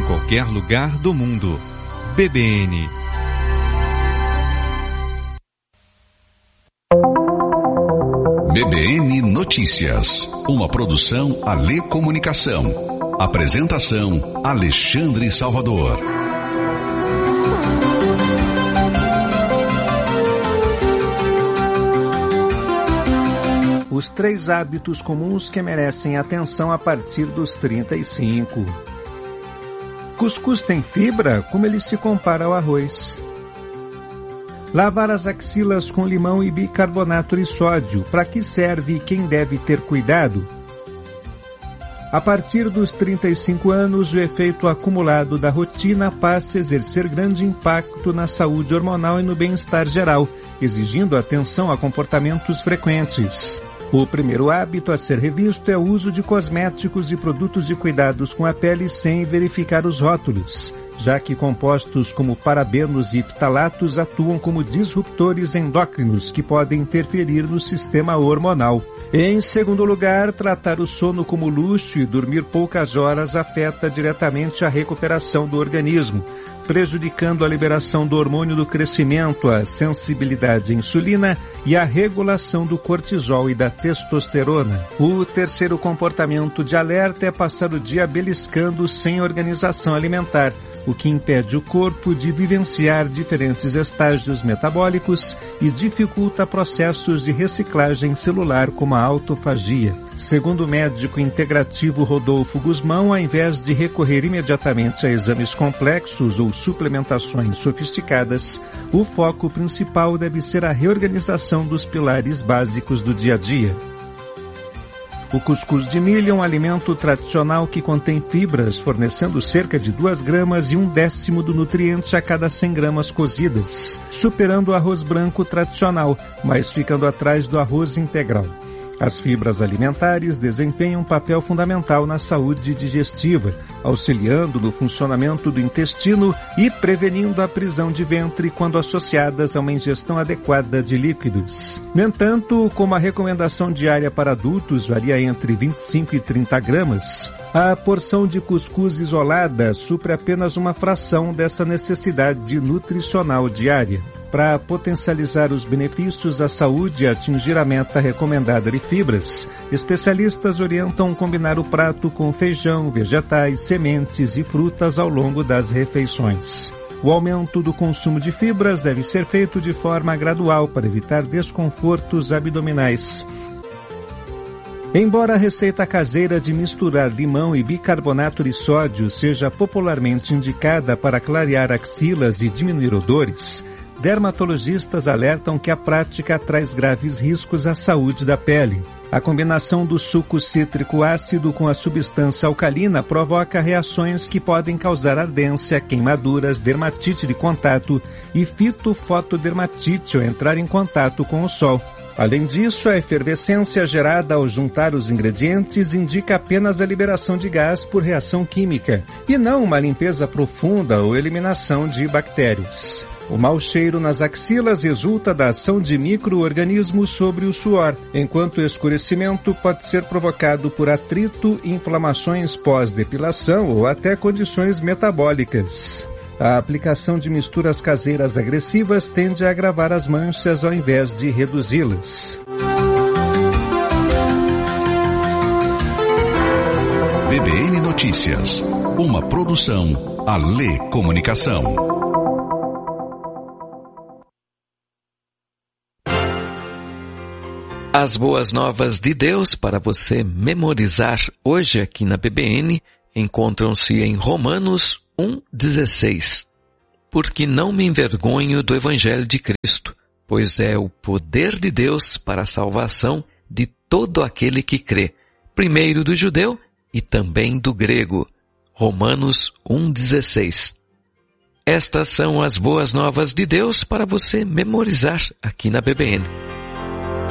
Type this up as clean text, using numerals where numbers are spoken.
qualquer lugar do mundo. BBN. BBN Notícias, uma produção Alê Comunicação. Apresentação Alexandre Salvador. Os 3 hábitos comuns que merecem atenção a partir dos 35. Cuscuz tem fibra? Como ele se compara ao arroz? Lavar as axilas com limão e bicarbonato de sódio. Para que serve e quem deve ter cuidado? A partir dos 35 anos, o efeito acumulado da rotina passa a exercer grande impacto na saúde hormonal e no bem-estar geral, exigindo atenção a comportamentos frequentes. O primeiro hábito a ser revisto é o uso de cosméticos e produtos de cuidados com a pele sem verificar os rótulos, já que compostos como parabenos e ftalatos atuam como disruptores endócrinos que podem interferir no sistema hormonal. Em segundo lugar, tratar o sono como luxo e dormir poucas horas afeta diretamente a recuperação do organismo, prejudicando a liberação do hormônio do crescimento, a sensibilidade à insulina e a regulação do cortisol e da testosterona. O terceiro comportamento de alerta é passar o dia beliscando sem organização alimentar, o que impede o corpo de vivenciar diferentes estágios metabólicos e dificulta processos de reciclagem celular como a autofagia. Segundo o médico integrativo Rodolfo Guzmão, ao invés de recorrer imediatamente a exames complexos ou suplementações sofisticadas, o foco principal deve ser a reorganização dos pilares básicos do dia a dia. O cuscuz de milho é um alimento tradicional que contém fibras, fornecendo cerca de 2 gramas e 1/10 do nutriente a cada 100 gramas cozidas, superando o arroz branco tradicional, mas ficando atrás do arroz integral. As fibras alimentares desempenham um papel fundamental na saúde digestiva, auxiliando no funcionamento do intestino e prevenindo a prisão de ventre quando associadas a uma ingestão adequada de líquidos. No entanto, como a recomendação diária para adultos varia entre 25 e 30 gramas, a porção de cuscuz isolada supre apenas uma fração dessa necessidade nutricional diária. Para potencializar os benefícios à saúde e atingir a meta recomendada de fibras, especialistas orientam combinar o prato com feijão, vegetais, sementes e frutas ao longo das refeições. O aumento do consumo de fibras deve ser feito de forma gradual para evitar desconfortos abdominais. Embora a receita caseira de misturar limão e bicarbonato de sódio seja popularmente indicada para clarear axilas e diminuir odores, dermatologistas alertam que a prática traz graves riscos à saúde da pele. A combinação do suco cítrico ácido com a substância alcalina provoca reações que podem causar ardência, queimaduras, dermatite de contato e fitofotodermatite ao entrar em contato com o sol. Além disso, a efervescência gerada ao juntar os ingredientes indica apenas a liberação de gás por reação química, e não uma limpeza profunda ou eliminação de bactérias. O mau cheiro nas axilas resulta da ação de micro-organismos sobre o suor, enquanto o escurecimento pode ser provocado por atrito, inflamações pós-depilação ou até condições metabólicas. A aplicação de misturas caseiras agressivas tende a agravar as manchas ao invés de reduzi-las. BBN Notícias, uma produção Alê Comunicação. As boas novas de Deus para você memorizar hoje aqui na BBN encontram-se em Romanos 1,16. Porque não me envergonho do Evangelho de Cristo, pois é o poder de Deus para a salvação de todo aquele que crê, primeiro do judeu e também do grego. Romanos 1,16. Estas são as boas novas de Deus para você memorizar aqui na BBN.